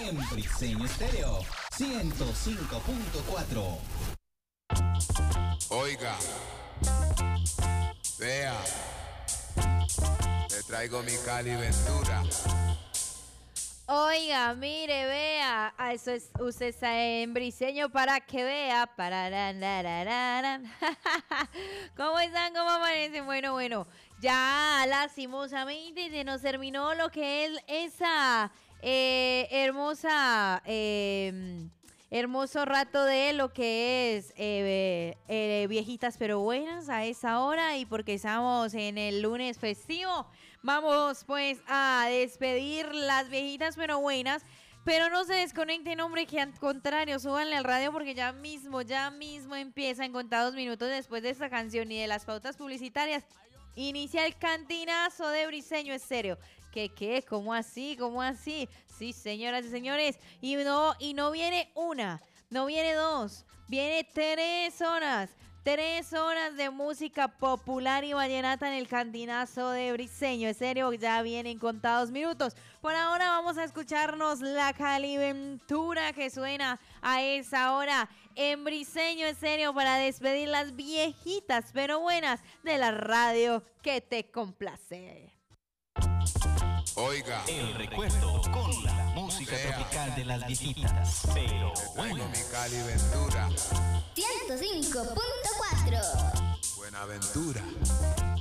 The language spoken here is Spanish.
en Briseño Estéreo 105.4. Oiga, vea, le traigo mi Cali Ventura. Oiga, mire, vea, a eso es, usted está en Briseño para que vea, ¿Cómo están? ¿Cómo amanecen? Bueno, ya lastimosamente se nos terminó lo que es esa hermoso rato de lo que es viejitas pero buenas a esa hora, y porque estamos en el lunes festivo, vamos pues a despedir las viejitas pero buenas. Pero no se desconecten, hombre, que al contrario, súbanle al radio porque ya mismo empieza en contados minutos después de esta canción y de las pautas publicitarias. Inicia el cantinazo de Briseño Estéreo. ¿Qué? ¿Cómo así? ¿Cómo así? Sí, señoras y señores. Y no viene una, no viene dos, viene 3 horas. 3 horas de música popular y vallenata en el cantinazo de Briseño Estéreo. Ya vienen contados minutos. Por ahora vamos a escucharnos la Caliventura que suena a esa hora en Briseño Estéreo para despedir las viejitas pero buenas de la radio que te complace. Oiga, El recuerdo con la música tropical de las viejitas pero le traigo buenas. mi Cali Ventura. 105.4. Buenaventura.